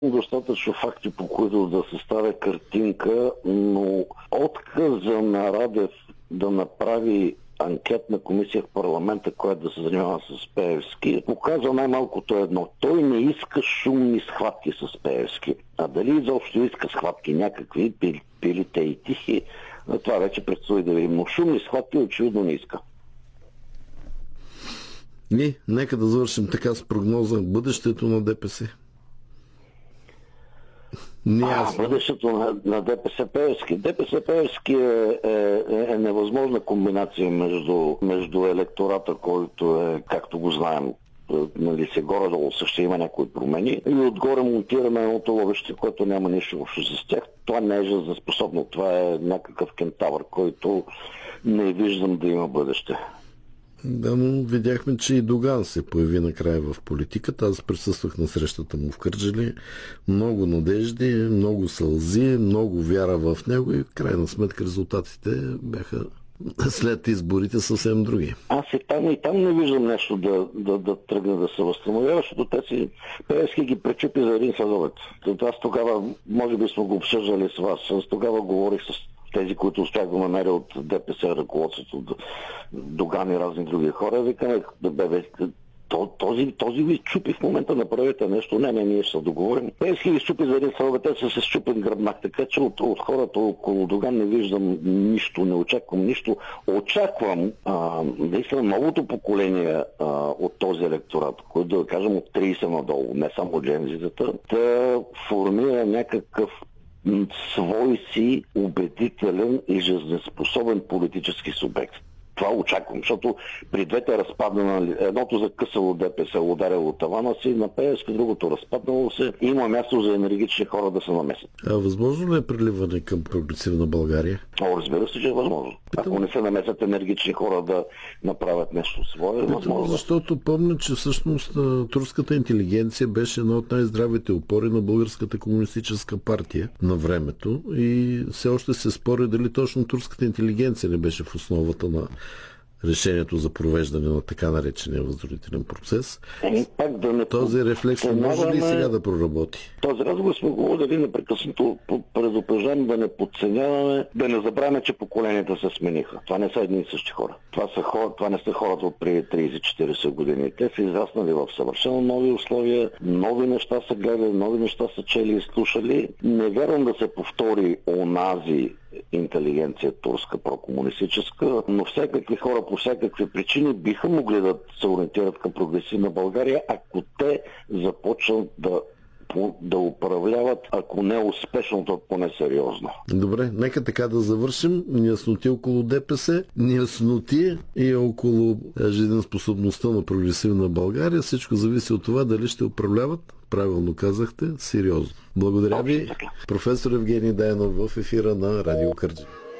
Достатъчно факти, по които да се ставя картинка, но отказа на Радев да направи анкетна комисия в парламента, която да се занимава с Пеевски, показва най-малкото едно. Той не иска шумни схватки с Пеевски. А дали изобщо иска схватки някакви, били те и тихи, това вече предстои да видим. Но шумни схватки очевидно не иска. И нека да завършим така с прогноза бъдещето на ДПС. Бъдещето на ДПС Пеевски. ДПС Пеевски е невъзможна комбинация между електората, който е, както го знаем, нали, се горе-долу също има някои промени и отгоре монтираме едното ловеще, което няма нищо общо с тях. Това не е жизнеспособно. Това е някакъв кентавър, който не виждам да има бъдеще. Да, но видяхме, че и Доган се появи накрая в политиката. Аз присъствах на срещата му в Кърджали. Много надежди, много сълзи, много вяра в него и в крайна сметка резултатите бяха след изборите съвсем други. Аз и там не виждам нещо да тръгне да се възстановява, защото те си Пеевски ги пречупи за един следобед. Аз тогава, може би сме го обсъждали с вас, аз тогава говорих с тези, които успях да намеря от ДПС, ръководството, Доган и разни други хора, викаме, този ви чупи в момента, направете нещо. Не, ние ще се договорим. Пеевски ви чупи за един следобед, те са се счупен гръбнак, така че от хората около Доган не виждам нищо, не очаквам нищо. Очаквам наистина новото поколение от този електорат, който да кажем от 30 надолу, не само джензитата, да формира някакъв свой си убедителен и жизнеспособен политически субект. Това очаквам, защото при двете разпаднали, едното закъсало ДПС, ударило тавана си, на Пеевски, другото разпаднало се. Има място за енергични хора да се намесят. А възможно ли е преливане към прогресивна България? Разбира се, че е възможно. Ако не се намесят енергични хора да направят нещо свое, е възможно. Защото помня, че всъщност турската интелигенция беше една от най-здравите опори на Българската комунистическа партия на времето и все още се спори дали точно турската интелигенция не беше в основата на решението за провеждане на така наречения възродителен процес. Този рефлекс не може ли сега да проработи? Този разговор сме го водили непрекъснато. Предупреждаваме да не подценяваме, да не забравяме, че поколенията се смениха. Това не са едни и същи хора. Това не са хората от преди 30-40 години. Те са израснали в съвършено нови условия, нови неща са гледали, нови неща са чели и слушали. Не вярвам да се повтори онази интелигенция турска, прокомунистическа, но всякакви хора по всякакви причини биха могли да се ориентират към прогресивна България, ако те започнат да управляват, ако не успешно, то поне сериозно. Добре, нека така да завършим. Неясноти около ДПС, неясноти и около жизнеспособността на прогресивна България. Всичко зависи от това дали ще управляват, правилно казахте, сериозно. Благодаря ви, професор Евгений Дайнов в ефира на Радио Кърджали.